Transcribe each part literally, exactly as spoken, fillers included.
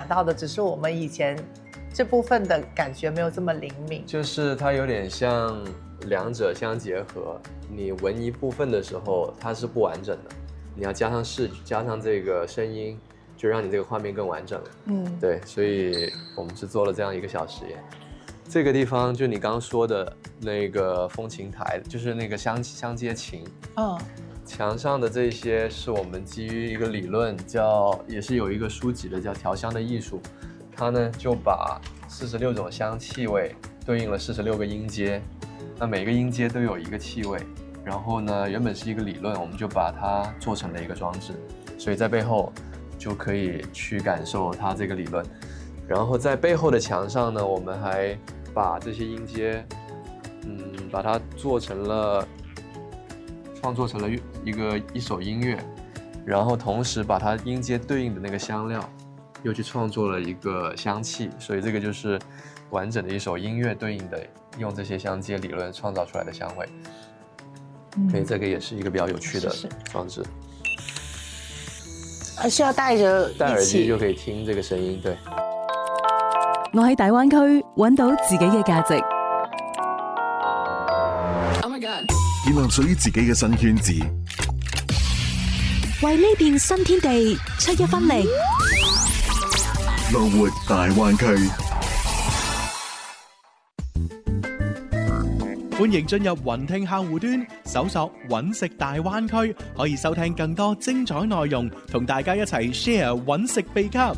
到的，只是我们以前这部分的感觉没有这么灵敏。 就是它有点像两者相结合，你闻一部分的时候它是不完整的，你要加上视觉加上这个声音，就让你这个画面更完整。嗯，对，所以我们是做了这样一个小实验。这个地方就你刚刚说的那个风琴台，就是那个相相接琴。嗯。墙上的这些是我们基于一个理论叫，也是有一个书籍的叫调香的艺术，它呢就把四十六种香气味对应了四十六个音阶，那每个音阶都有一个气味，然后呢原本是一个理论，我们就把它做成了一个装置，所以在背后就可以去感受它这个理论。然后在背后的墙上呢，我们还把这些音阶，嗯，把它做成了。创作成了一个一首音乐，然后同时把它音阶对应的那个香料，又去创作了一个香气，所以这个就是完整的一首音乐对应的用这些香阶理论创造出来的香味。所以这个也是一个比较有趣的装置。 呃，需要戴着戴耳機就可以聽這個聲音，對。 我喺大灣區揾到自己嘅價值。 Oh my God！ 建立屬於自己嘅新圈子， 為呢片新天地出一分力。 樂活大灣區。 歡迎進入雲聽客戶端，搜索揾食大灣區，可以收聽更多精彩內容，同大家一齊 share 揾食秘笈。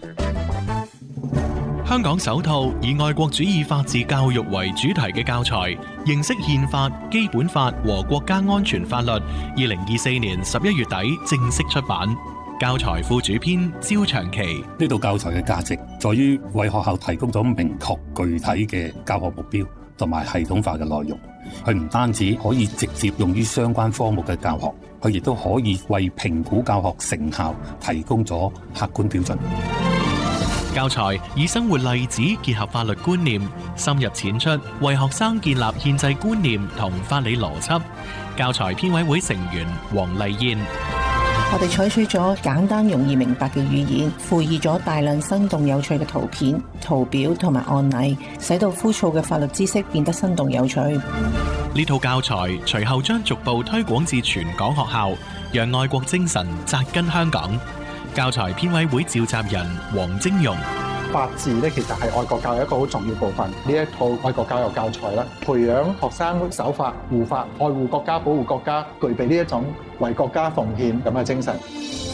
香港首套以愛國主義法治教育為主題嘅教材，認識憲法、基本法和國家安全法律。二零二四年十一月底正式出版。教材副主編焦長期， 呢套教材嘅價值在於為學校提供咗明確具體嘅教學目標同埋系統化嘅內容。佢唔單止可以直接用於相關科目嘅教學，佢亦都可以為評估教學成效提供咗客觀標準。 教材以生活例子結合法律觀念，深入淺出，為學生建立憲制觀念同法理邏輯。教材編委會成員黃麗燕， 我哋採取咗簡單容易明白嘅語言，附以咗大量生動有趣嘅圖片、圖表同埋案例，使到枯燥嘅法律知識變得生動有趣。 呢套教材隨後將逐步推廣至全港學校，讓愛國精神扎根香港。教材編委會召集人黃晶容， 法治咧其實係愛國教育一個好重要部分。呢一套愛國教育教材咧，培養學生守法、護法、愛護國家、保護國家，具備呢一種為國家奉獻咁嘅精神。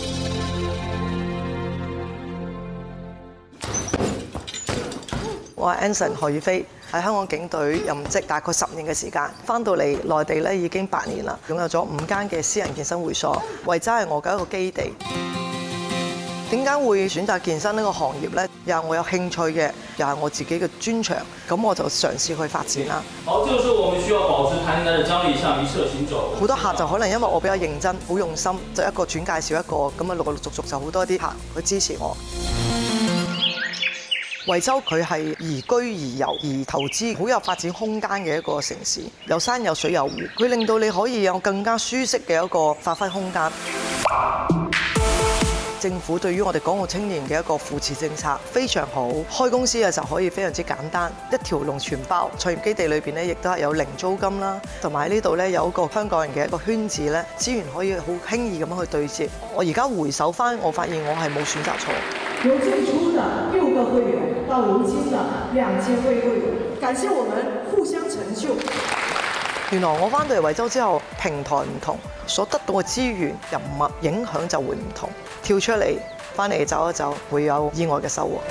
我係 Anson 何宇飛，喺香港警隊任職大概十年嘅時間，翻到嚟內地咧已經八年啦，擁有咗五間嘅私人健身會所，維州係我嘅一個基地。點解會選擇健身呢個行業呢？又係我有興趣嘅，又係我自己嘅專長，咁我就嘗試去發展啦。 好，這個時候我們需要保持彈性嘅張力，向一側行走。 好多客就可能因為我比較認真、好用心，就一個轉介紹一個，咁啊陸陸續續就好多啲客去支持我。惠州佢係宜居宜遊宜投資，好有發展空間嘅一個城市，有山有水有湖，佢令到你可以有更加舒適嘅一個發揮空間。政府對於我哋港澳青年嘅一個扶持政策非常好，開公司嘅時候可以非常之簡單，一條龍全包。創業基地裏邊咧，亦都係有零租金啦，同埋喺呢度咧有一個香港人嘅一個圈子咧，資源可以好輕易咁樣去對接。我而家回首翻，我發現我係冇選擇錯。 由最初的六個會員到如今的兩千位會員，感謝我們互相成就。 原來我翻到嚟惠州之後，平台唔同，所得到嘅資源、人脈影響就會唔同。跳出嚟，翻嚟走一走，會有意外嘅收穫。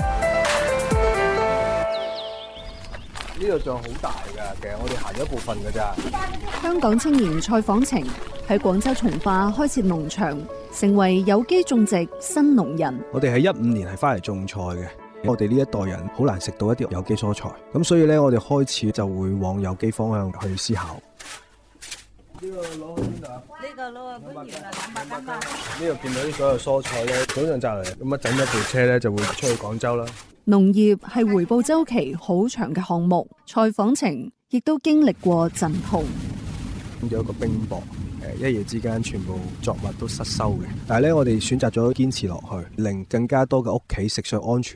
呢度仲好大㗎，其實我哋行咗一部分㗎咋。 香港青年蔡訪晴喺廣州從化開設農場，成為有機種植新農人。 我哋喺一五年係翻嚟種菜嘅，我哋呢一代人好難食到一啲有機蔬菜，咁所以咧，我哋開始就會往有機方向去思考。 呢個攞去邊度啊？ 呢個攞去番禺啊，兩百斤吧。 呢度見到啲所有蔬菜咧，早上摘嚟，咁啊整一部車咧就會出去廣州啦。 農業係回報週期好長嘅項目，蔡訪晴亦都經歷過陣痛。 有一個冰雹，誒一夜之間全部作物都失收嘅，但係咧我哋選擇咗堅持落去，令更加多嘅屋企食水安全。